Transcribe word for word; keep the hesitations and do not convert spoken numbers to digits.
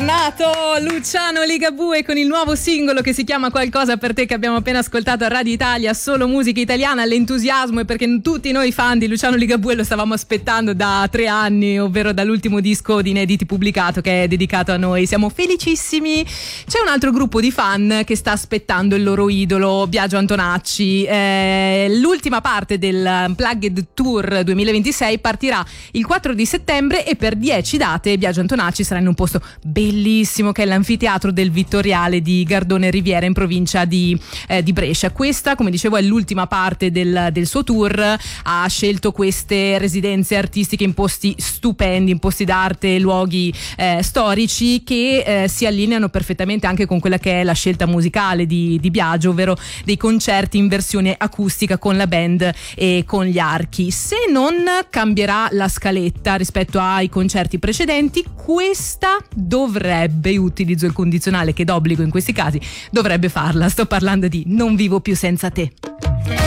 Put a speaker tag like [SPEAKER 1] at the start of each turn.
[SPEAKER 1] tornato Luciano Ligabue con il nuovo singolo che si chiama Qualcosa per te, che abbiamo appena ascoltato a Radio Italia, solo musica italiana. L'entusiasmo è perché tutti noi fan di Luciano Ligabue lo stavamo aspettando da tre anni, ovvero dall'ultimo disco di inediti pubblicato che è dedicato a noi. Siamo felicissimi. C'è un altro gruppo di fan che sta aspettando il loro idolo, Biagio Antonacci. Eh, l'ultima parte del Unplugged Tour duemilaventisei partirà il quattro di settembre e per dieci date Biagio Antonacci sarà in un posto bellissimo che è l'anfiteatro del Vittoriale di Gardone Riviera in provincia di, eh, di Brescia. Questa, come dicevo, è l'ultima parte del, del suo tour. Ha scelto queste residenze artistiche in posti stupendi, in posti d'arte, luoghi eh, storici che eh, si allineano perfettamente anche con quella che è la scelta musicale di, di Biagio, ovvero dei concerti in versione acustica con la band e con gli archi. Se non cambierà la scaletta rispetto ai concerti precedenti, questa dovrebbe, io utilizzo il condizionale che d'obbligo in questi casi, dovrebbe farla. Sto parlando di Non vivo più senza te.